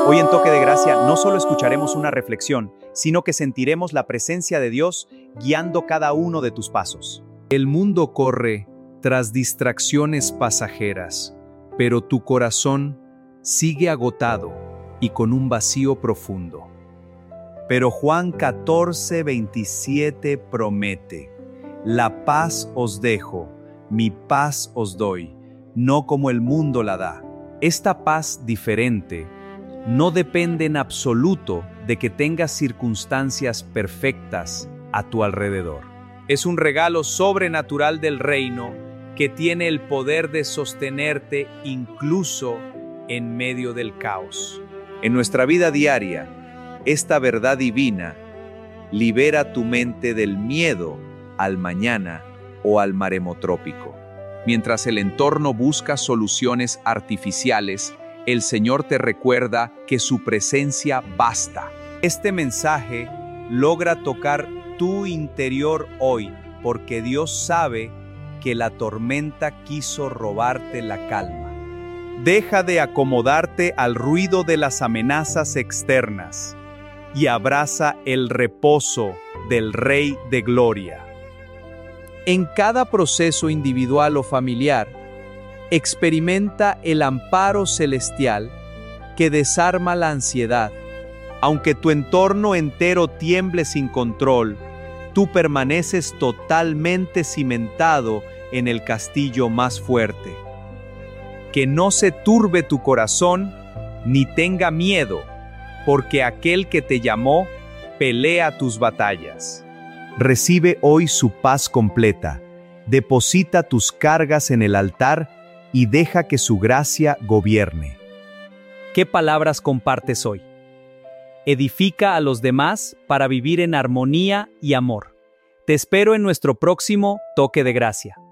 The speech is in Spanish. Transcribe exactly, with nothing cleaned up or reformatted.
Hoy en Toque de Gracia no solo escucharemos una reflexión, sino que sentiremos la presencia de Dios guiando cada uno de tus pasos. El mundo corre tras distracciones pasajeras, pero tu corazón sigue agotado y con un vacío profundo. Pero Juan catorce, veintisiete promete: la paz os dejo, mi paz os doy, no como el mundo la da. Esta paz diferente no depende en absoluto de que tengas circunstancias perfectas a tu alrededor. Es un regalo sobrenatural del reino que tiene el poder de sostenerte incluso en medio del caos. En nuestra vida diaria, esta verdad divina libera tu mente del miedo al mañana o al maremotrópico. Mientras el entorno busca soluciones artificiales, el Señor te recuerda que su presencia basta. Este mensaje logra tocar tu interior hoy, porque Dios sabe que la tormenta quiso robarte la calma. Deja de acomodarte al ruido de las amenazas externas y abraza el reposo del Rey de Gloria. En cada proceso individual o familiar, experimenta el amparo celestial que desarma la ansiedad. Aunque tu entorno entero tiemble sin control, tú permaneces totalmente cimentado en el castillo más fuerte. Que no se turbe tu corazón ni tenga miedo, porque aquel que te llamó pelea tus batallas. Recibe hoy su paz completa, deposita tus cargas en el altar y deja que su gracia gobierne. ¿Qué palabras compartes hoy? Edifica a los demás para vivir en armonía y amor. Te espero en nuestro próximo Toque de Gracia.